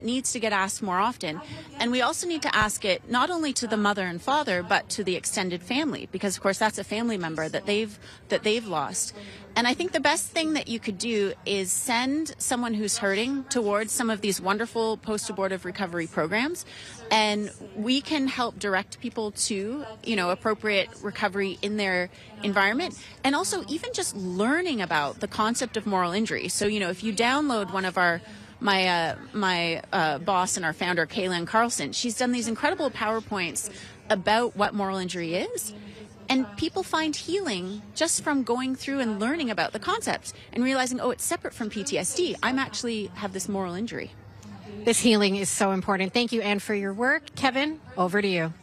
needs to get asked more often. And we also need to ask it not only to the mother and father, but to the extended family, because of course that's a family member that they've lost. And I think the best thing that you could do is send someone who's hurting towards some of these wonderful post-abortive recovery programs. And we can help direct people to, appropriate recovery in their environment. And also even just learning about the concept of moral injury. So, if you download one of my boss and our founder, Kaylin Carlson, she's done these incredible PowerPoints about what moral injury is. And people find healing just from going through and learning about the concepts and realizing, it's separate from PTSD. I'm actually have this moral injury. This healing is so important. Thank you, Anne, for your work. Kevin, over to you.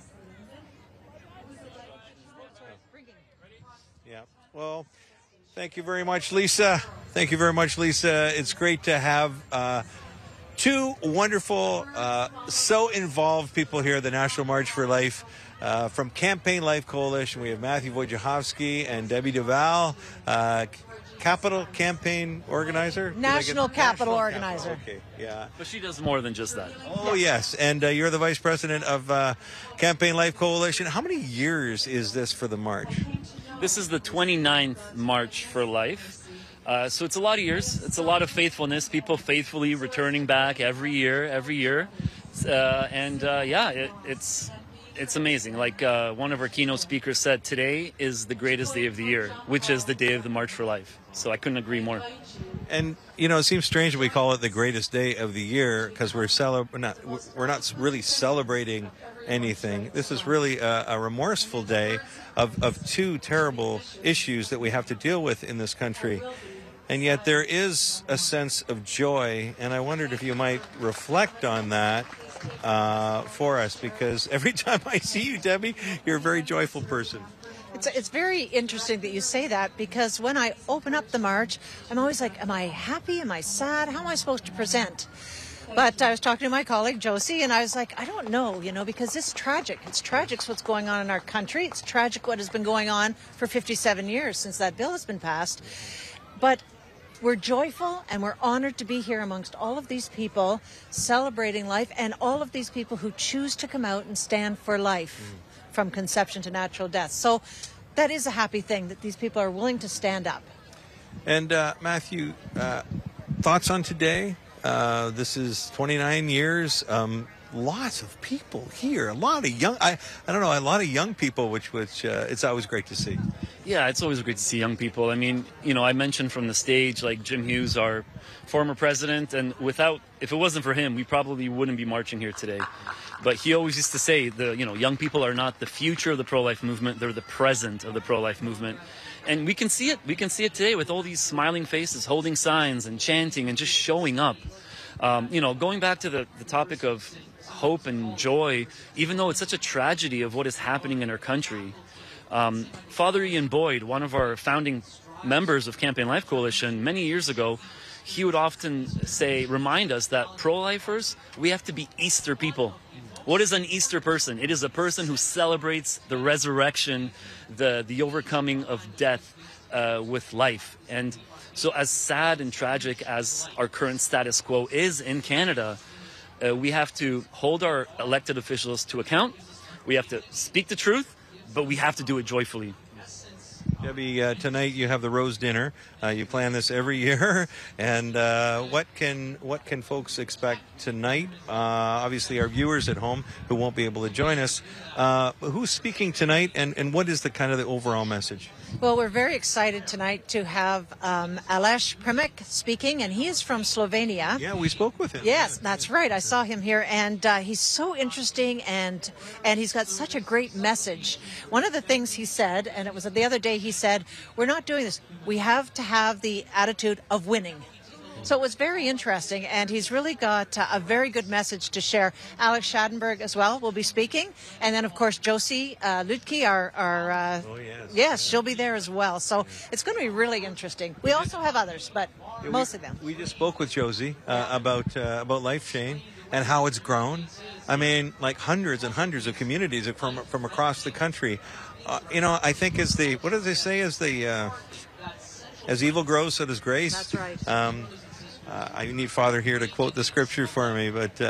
Yeah. Well, thank you very much, Lisa. Thank you very much, Lisa. It's great to have two wonderful, so involved people here at the National March for Life. From Campaign Life Coalition, we have Matthew Wojciechowski and Debbie Duval, Capital Campaign Organizer? National Capital Organizer. Okay, yeah. But she does more than just that. Oh, yes. And you're the Vice President of Campaign Life Coalition. How many years is this for the March? This is the 29th March for Life. So it's a lot of years. It's a lot of faithfulness, people faithfully returning back every year. It's amazing. Like one of our keynote speakers said, today is the greatest day of the year, which is the day of the March for Life. So I couldn't agree more. And, it seems strange that we call it the greatest day of the year because we're not really celebrating anything. This is really a remorseful day of two terrible issues that we have to deal with in this country. And yet there is a sense of joy, and I wondered if you might reflect on that for us, because every time I see you, Debbie, you're a very joyful person. It's very interesting that you say that, because when I open up the March, I'm always like, am I happy? Am I sad? How am I supposed to present? But I was talking to my colleague, Josie, and I was like, I don't know, because it's tragic. It's tragic what's going on in our country. It's tragic what has been going on for 57 years since that bill has been passed. But we're joyful and we're honored to be here amongst all of these people celebrating life, and all of these people who choose to come out and stand for life from conception to natural death. So that is a happy thing that these people are willing to stand up. And Matthew, thoughts on today? This is 29 years. Lots of people here. A lot of young people, which it's always great to see. Yeah, it's always great to see young people. I mean, I mentioned from the stage, like Jim Hughes, our former president, and if it wasn't for him, we probably wouldn't be marching here today. But he always used to say, young people are not the future of the pro-life movement, they're the present of the pro-life movement. And we can see it. We can see it today with all these smiling faces, holding signs and chanting and just showing up. Going back to the topic of hope and joy, even though it's such a tragedy of what is happening in our country, Father Ian Boyd, one of our founding members of Campaign Life Coalition, many years ago, he would often remind us that pro-lifers, we have to be Easter people. What is an Easter person? It is a person who celebrates the resurrection, the overcoming of death with life. And so as sad and tragic as our current status quo is in Canada, we have to hold our elected officials to account. We have to speak the truth, but we have to do it joyfully. Debbie, tonight you have the Rose Dinner. You plan this every year, and what can folks expect tonight? Obviously, our viewers at home who won't be able to join us. Who's speaking tonight, and what is the overall message? Well, we're very excited tonight to have Aleš Primic speaking, and he is from Slovenia. Yeah, we spoke with him. Yes, that's right. I saw him here, and he's so interesting, and he's got such a great message. One of the things he said, and it was the other day, he said, we're not doing this. We have to have the attitude of winning. So it was very interesting, and he's really got a very good message to share. Alex Schadenberg as well will be speaking, and then of course Josie Lutke, yes, she'll be there as well. So it's going to be really interesting. We also have others, but mostly them. We just spoke with Josie about Life Chain and how it's grown. I mean, like hundreds and hundreds of communities from across the country. I think what do they say? As evil grows, so does grace. That's right. I need Father here to quote the scripture for me, but